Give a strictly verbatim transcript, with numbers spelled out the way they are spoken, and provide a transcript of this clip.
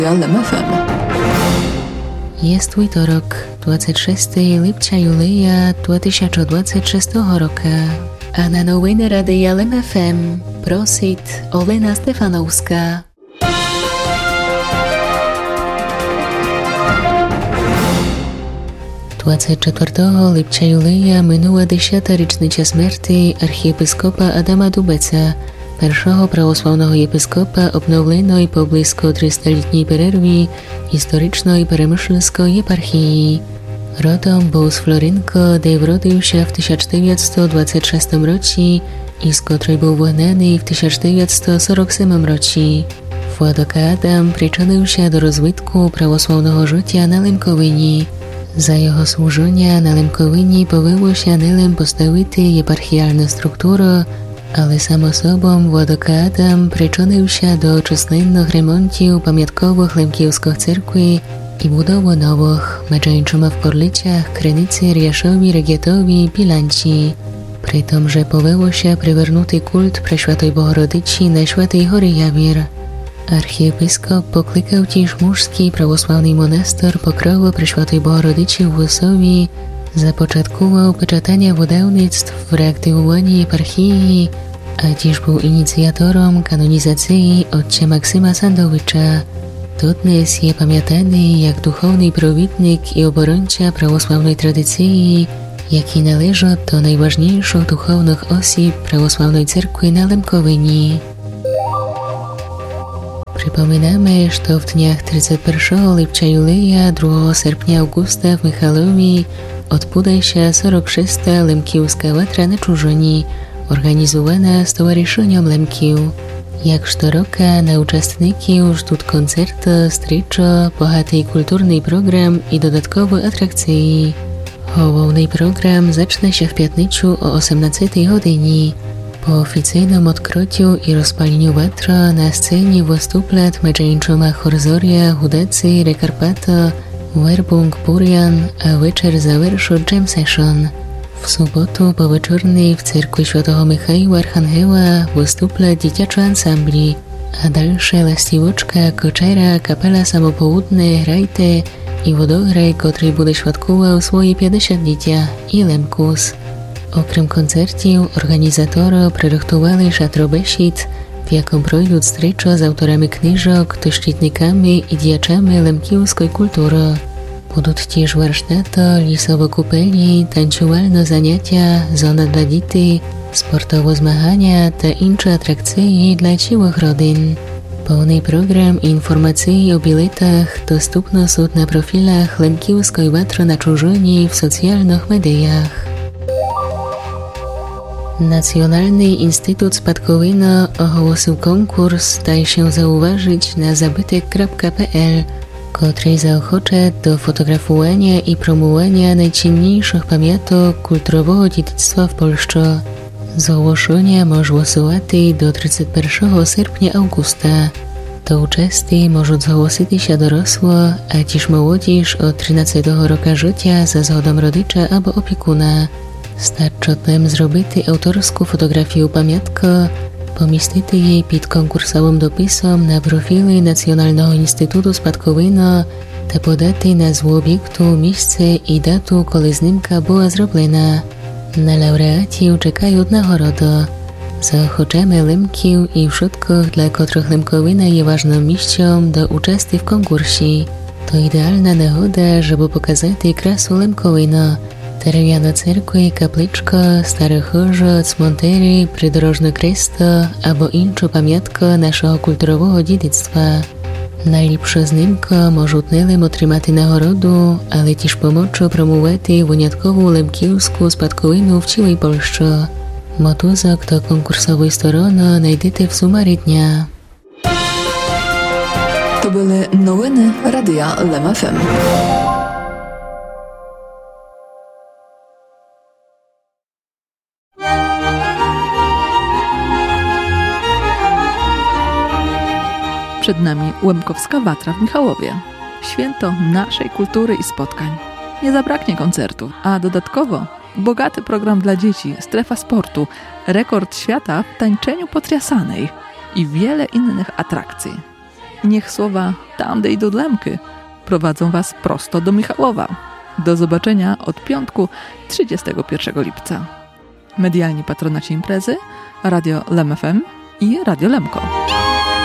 L M F M. Jest wtorek, dwudziestego szóstego lipca Julia dwa tysiące dwudziestego szóstego roku, a na nowiny Radia L M F M prosi Olena Stefanowska. dwudziestego czwartego lipca Julia minęła dziesiąta rocznica śmierci archiepiskopa Adama Dubeca, pierwszego prawosławnego episkopa obnowionej po blisko trzystaletniej przerwie historycznej peremyślskiej eparchii. Rodom był z Florynko, gdzie urodził się w tysiąc dziewięćset dwudziestym szóstym roku i z której był wygnany w tysiąc dziewięćset czterdziestym siódmym roku. Władok Adam przyczynił się do rozwitku prawosławnego życia na Lemkowyni. Za jego służenia na Lemkowyni powyło się nilem postawity eparchialna struktura, ale sam sobą Władok Adam przyczynił się do czasnego remontu pamiątkowych lemkiewskich cerkwi i budowy nowych, między innymi w Korlicach, Krynicy, Riaszowi, Regietowi i Pilanci. Przy tym, że powyło się przywernuty kult Preszłatej Bohorodyci na Świętej Hory Jawir. Archiepiskop poklikał też męski prawosławny monaster Pokrowa Preszłatej Bohorodyci w Łysowi, zapoczątkował peczatanie wydawnictw w reaktywowaniu eparchii, a też był inicjatorem kanonizacji ojca Maksyma Sandowicza. Dodnes je pamiętany jak duchowny prowidnik i obrońca prawosławnej tradycji, jaki należy do najważniejszych duchownych osób prawosławnej cerkwi na Lemkowyni. Przypominamy, że w dniach trzydziestego pierwszego lipca Julia, drugiego sierpnia Augusta w Michalowi odbędzie się czterdziesta szósta Lemkiewska Watra na Czużoni, organizowana Stowarzyszeniem Lemkiw. Jak co roku na uczestników żdżą koncerty, striczo, bogaty kulturny program i dodatkowe atrakcje. Główny program zacznie się w piątnicę o osiemnastej godzinie. Po oficjalnym odkryciu i rozpaleniu watra na scenie wystąpią między innymi Horzoria, Hudacy, Rekarpata, Werbung, Burian, a wieczór zaверszy jam session. W sobotę po wieczornej w cerkwi Świętego Michała Archanioła wystąpią dziecięce ansambli, a dalsze lastiwoczka, koczera, kapela samopołudne, rajte i wodograj, który będzie świadkował swoje pięćdziesięciolecia i Lemkus. Okrem koncertów, organizatorzy przygotowali szatrobeszid, w jakim projdą striczo z autorami książek, doszczytnikami i dziaczami lemkiewskiej kultury. Będą też warsztaty, lisowe kupelnie, tańczowalne zajęcia, zona dla dzieci, sportowe zmagania i inne atrakcje dla całych rodzin. Pełny program i informacje o biletach dostępne są na profilach Lemkiewskiej Watry na Czużoni w socjalnych mediach. Nacjonalny Instytut Spadkowina ogłosił konkurs Daj się zauważyć na zabytek kropka p l, który zaochocza do fotografowania i promowania najcenniejszych pamiątek kulturowego dziedzictwa w Polsce. Zgłoszenia można złożyć do trzydziestego pierwszego sierpnia Augusta. Do uczestnicy mogą zgłosić się dorosłe, a też młodzież od trzynastego roku życia za zgodą rodzica albo opiekuna. Starczy nam zrobić autorską fotografię pamiątki, pomieścić jej pod konkursowym dopisem na profili Nacjonalnego Instytutu Spadkowina, te podać nazwę obiektu, miejsce i datę, kiedy zdjęcia była zrobiona. Na laureatów czekają nagrody. Zaochoczamy Lemkiw i wszystkich, dla których Lemkowina jest ważnym miejscem do uczestnictwa w konkursie. To idealna nagroda, żeby pokazać krasę Lemkowina. Drewniane cerkwy, kapliczka, stare chórze, cmentery, przydrożne kresty albo inne pamiątki naszego kulturowego dziedzictwa. Najlepsze zdjęcia mogą nie otrzymać nagrodu, ale też pomóc promować wyjątkową lemkiewską spadkowinę w całej Polsce. Motuzok do konkursowej strony znajdziecie w sumarii dnia. To były nowiny Radia L M F M. Przed nami Łemkowska Watra w Michałowie. Święto naszej kultury i spotkań. Nie zabraknie koncertu, a dodatkowo bogaty program dla dzieci, strefa sportu, rekord świata w tańczeniu potriasanej i wiele innych atrakcji. Niech słowa tam de idą Lemky prowadzą Was prosto do Michałowa. Do zobaczenia od piątku trzydziestego pierwszego lipca. Medialni patronaci imprezy Radio Lem F M i Radio Lemko.